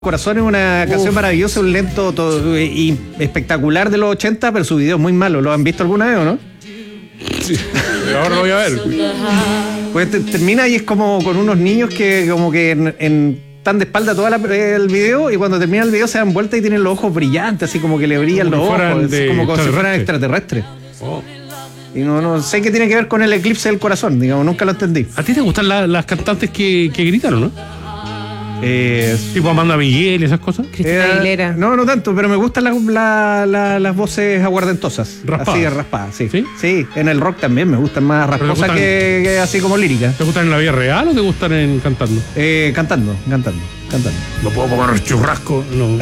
Corazón es una canción maravillosa, un lento y espectacular de los 80, pero su video es muy malo. ¿Lo han visto alguna vez o no? Sí, ahora lo voy a ver. Pues termina y es como con unos niños que como que están de espalda todo el video, y cuando termina el video se dan vuelta y tienen los ojos brillantes, así como que le brillan los ojos, como si fueran extraterrestres. Oh. Y no sé qué tiene que ver con el eclipse del corazón, digamos, nunca lo entendí. ¿A ti te gustan las cantantes que gritan o no? Tipo Amanda Miguel y esas cosas. Cristina Aguilera. No tanto, pero me gustan las voces aguardentosas. Raspadas. Así, raspadas, sí. ¿Sí? En el rock también me gustan más rasposas que así como lírica. ¿Te gustan en la vida real o te gustan cantando? Cantando. No puedo comer churrasco. No.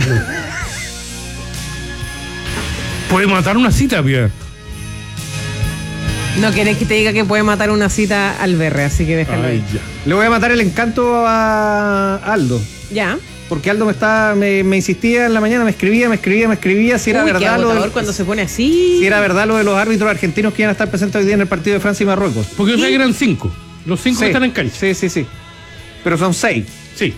Puede matar una cita, Pierre. No querés que te diga que puede matar una cita al berre, así que déjalo ahí. Le voy a matar el encanto a Aldo. Ya. Porque Aldo me insistía en la mañana, me escribía si era verdad cuando se pone así. Si era verdad lo de los árbitros argentinos que iban a estar presentes hoy día en el partido de Francia y Marruecos. Porque hoy eran 5. Los 5 están en cancha. Sí. Pero son 6. Sí.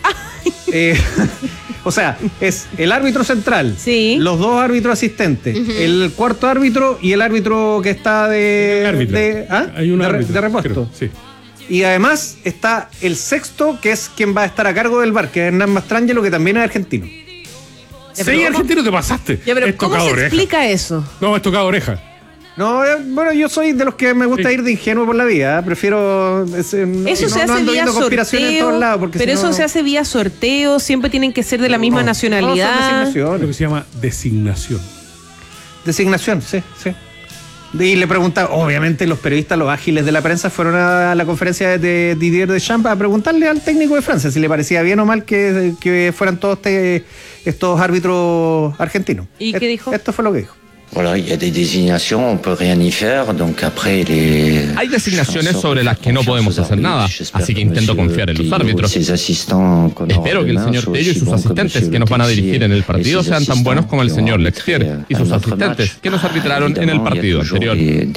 O sea, es el árbitro central, sí, los dos árbitros asistentes, el cuarto árbitro y el árbitro que está Hay un árbitro, de repuesto. Creo, sí. Y además está el sexto, que es quien va a estar a cargo del bar, que es Hernán Mastrangelo, que también es argentino. 6 argentinos te pasaste. Ya, pero ¿cómo se explica eso? No, es tocado oreja. No, bueno, yo soy de los que me gusta ir de ingenuo por la vida, prefiero... Eso se hace vía sorteo, pero eso se hace vía sorteo, siempre tienen que ser de la misma nacionalidad. Es lo que se llama designación. Designación, sí. Y le preguntaba, obviamente los periodistas, los ágiles de la prensa, fueron a la conferencia de Didier Deschamps a preguntarle al técnico de Francia si le parecía bien o mal que fueran todos estos árbitros argentinos. ¿Y qué dijo? Esto fue lo que dijo. Voilà, il y a des désignations, on peut rien y faire, donc après les... Hay designaciones sobre las que no podemos hacer nada, así que intento confiar en los árbitros. Espero que el señor Tello y sus asistentes que nos van a dirigir en el partido sean tan buenos como el señor Lexier y sus asistentes que nos arbitraron en el partido anterior.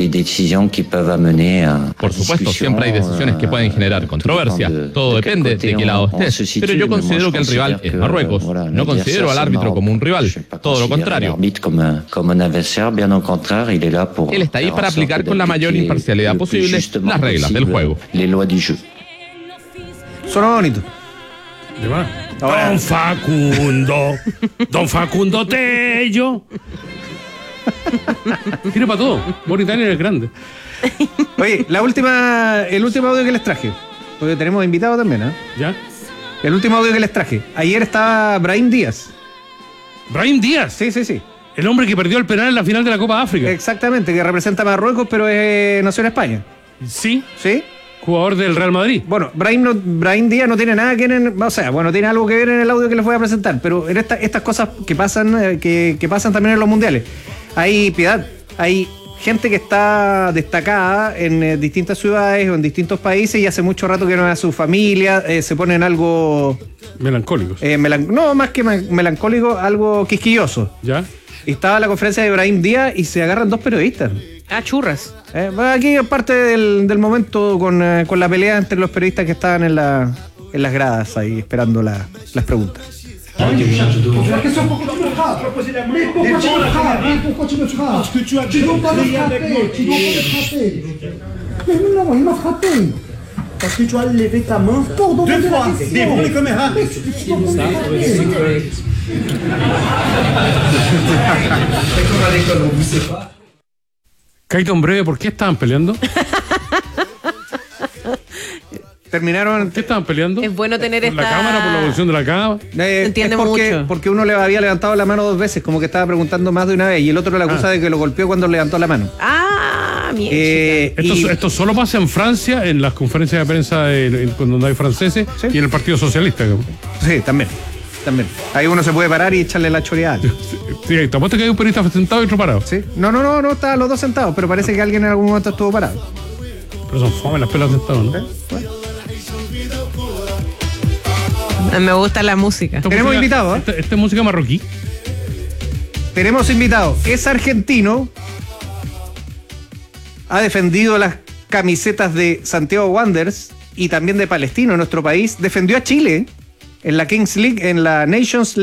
Por supuesto, siempre hay decisiones que pueden generar controversia, todo depende de qué lado estés, pero yo considero que el rival es Marruecos, no considero al árbitro como un rival, todo lo contrario. Él está ahí para aplicar con la mayor imparcialidad posible las reglas del juego. Sonó bonito. Don Facundo Tello. Tiene para todo. Mauritania es grande. Oye, el último audio que les traje, porque tenemos invitados también, ¿Ya? El último audio que les traje. Ayer estaba Brahim Díaz. ¿Brahim Díaz? Sí. El hombre que perdió el penal en la final de la Copa de África. Exactamente, que representa a Marruecos, pero nació en España. Sí. ¿Sí? Jugador del Real Madrid. Bueno, Brahim Díaz no tiene nada que ver tiene algo que ver en el audio que les voy a presentar, pero en estas cosas que pasan, que pasan también en los mundiales. Hay piedad, hay gente que está destacada en distintas ciudades o en distintos países y hace mucho rato que no ve a su familia, se ponen algo... Melancólicos. No, más que melancólico, algo quisquilloso. ¿Ya? Estaba la conferencia de Brahim Díaz y se agarran dos periodistas. Churras. Aquí es parte del momento con la pelea entre los periodistas que estaban en las gradas ahí esperando las preguntas. Parce que tu as levé ta main pour demander la question. Caiton breve, ¿por qué estaban peleando? Terminaron. ¿Qué estaban peleando? Es bueno tener ¿Por la cámara, por la evolución de la cámara? Entiende mucho. Porque uno le había levantado la mano 2 veces, como que estaba preguntando más de una vez, y el otro le acusa de que lo golpeó cuando levantó la mano. Mierda. Esto solo pasa en Francia, en las conferencias de prensa cuando hay franceses, ¿sí? Y en el Partido Socialista. Sí, también. Ahí uno se puede parar y echarle la choreada. Sí, te apuesto que hay un periodista sentado y otro parado. Sí. No, estaban los dos sentados, pero parece que alguien en algún momento estuvo parado. Pero son fome las pelas sentados, ¿no? Bueno. Me gusta la música. Tenemos invitados. ¿Esta es música marroquí? Tenemos invitados. Es argentino. Ha defendido las camisetas de Santiago Wanderers y también de Palestino, nuestro país. Defendió a Chile. en la Kings League, en la Nations